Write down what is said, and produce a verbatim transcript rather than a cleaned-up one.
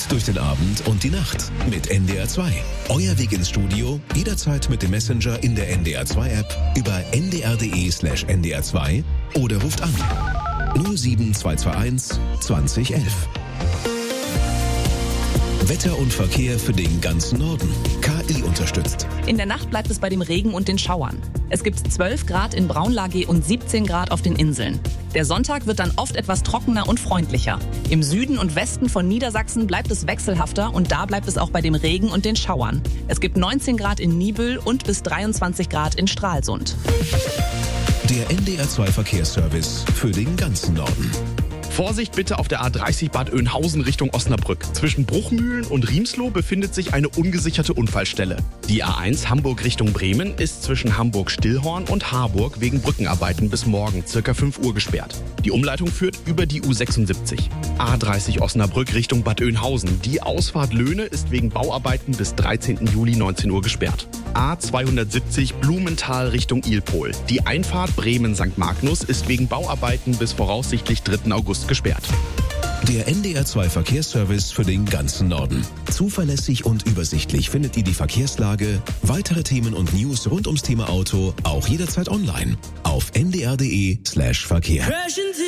durch den Abend und die Nacht mit N D R zwei. Euer Weg ins Studio, jederzeit mit dem Messenger in der N D R zwei App, über n d r punkt d e slash n d r zwei oder ruft an null sieben zwei zwei eins zwanzig elf. Wetter und Verkehr für den ganzen Norden. K I unterstützt. In der Nacht bleibt es bei dem Regen und den Schauern. Es gibt zwölf Grad in Braunlage und siebzehn Grad auf den Inseln. Der Sonntag wird dann oft etwas trockener und freundlicher. Im Süden und Westen von Niedersachsen bleibt es wechselhafter und da bleibt es auch bei dem Regen und den Schauern. Es gibt neunzehn Grad in Niebüll und bis dreiundzwanzig Grad in Stralsund. Der N D R zwei Verkehrsservice für den ganzen Norden. Vorsicht bitte auf der A dreißig Bad Oeynhausen Richtung Osnabrück. Zwischen Bruchmühlen und Riemsloh befindet sich eine ungesicherte Unfallstelle. Die A eins Hamburg Richtung Bremen ist zwischen Hamburg-Stillhorn und Harburg wegen Brückenarbeiten bis morgen circa fünf Uhr gesperrt. Die Umleitung führt über die U sechsundsiebzig. A dreißig Osnabrück Richtung Bad Oeynhausen. Die Ausfahrt Löhne ist wegen Bauarbeiten bis dreizehnten Juli neunzehn Uhr gesperrt. A zweihundertsiebzig Blumenthal Richtung Ilpol. Die Einfahrt Bremen-Sankt Magnus ist wegen Bauarbeiten bis voraussichtlich dritten August gesperrt. Der N D R zwei Verkehrsservice für den ganzen Norden. Zuverlässig und übersichtlich findet ihr die Verkehrslage, weitere Themen und News rund ums Thema Auto auch jederzeit online auf n d r punkt d e slash Verkehr.